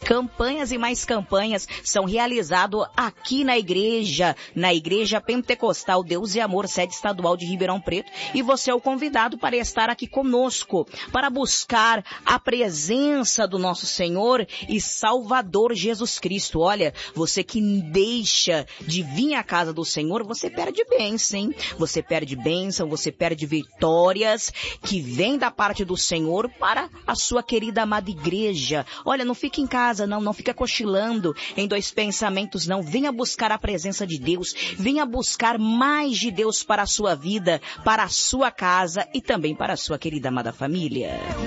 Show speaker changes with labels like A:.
A: Campanhas e mais campanhas são realizadas aqui na Igreja Pentecostal Deus e Amor, sede estadual de Ribeirão Preto, e você é o convidado para estar aqui conosco, para buscar a presença do nosso Senhor e Salvador Jesus Cristo. Olha, você que deixa de vir à casa do Senhor, você perde bênção, hein? Você perde bênção, você perde vitórias que vêm da parte do Senhor para a sua querida amada igreja. Olha, não fique em casa, não fica cochilando em dois pensamentos, não. Venha buscar a presença de Deus, venha buscar mais de Deus para a sua vida, para a sua casa e também para a sua querida amada família.